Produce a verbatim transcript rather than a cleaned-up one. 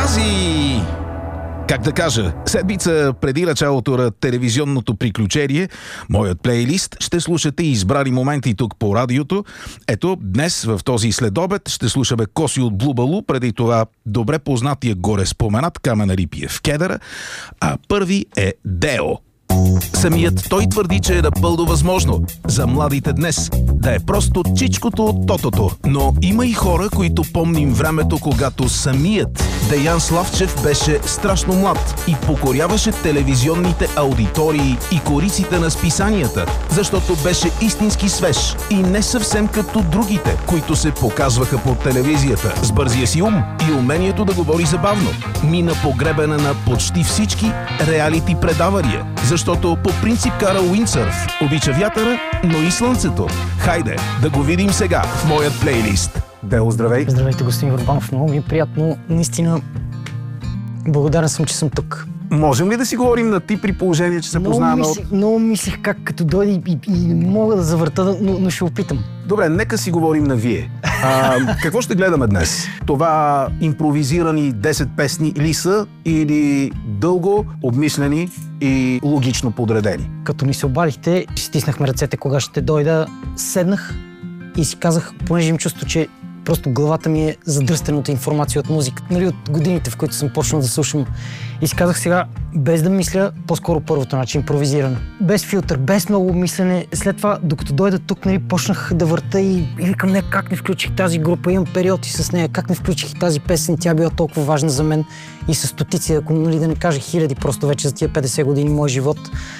тази... Как да кажа, седмица преди началото на телевизионното приключение, моят плейлист, ще слушате избрани моменти тук по радиото. Ето, днес в този следобед ще слушаме Коси от Блубалу, преди това добре познатия горе споменат Камен Рипиев Кедъра, а първи е Део. Самият той твърди, че е напълно възможно за младите днес да е просто чичкото от тотото. Но има и хора, които помним времето, когато самият Деян Славчев беше страшно млад и покоряваше телевизионните аудитории и кориците на списанията, защото беше истински свеж и не съвсем като другите, които се показваха по телевизията. С бързия си ум и умението да говори забавно. Мина погребена на почти всички реалити предавания, защото по принцип кара уиндсърф, обича вятъра, но и слънцето. Хайде, да го видим сега в моят плейлист. Део, здравей! Здравейте, господин Върбанов. Много ми е приятно. Наистина, благодарен съм, че съм тук. Можем ли да си говорим на ти при положение, че се много познаваме мислих, от... Много мислих как като дойде и, и, и мога да завърта, но, но ще опитам. Добре, нека си говорим на вие. А, какво ще гледаме днес? Това импровизирани десет песни ли са или дълго обмислени и логично подредени? Като ми се обадихте, стиснахме ръцете кога ще дойда, седнах и си казах, понеже им чувство, че просто главата ми е задръстена от информация от музика. Нали, от годините, в които съм почнал да слушам. И си казах сега, без да мисля, по-скоро първото начин, импровизирано. Без филтър, без много мислене. След това, докато дойда тук, нали, почнах да върта и, и викам, не, как не включих тази група, имам периоди с нея, как не включих тази песен, тя била толкова важна за мен и с стотици, ако нали, да не кажа хиляди, просто вече за тия петдесет години мой живот.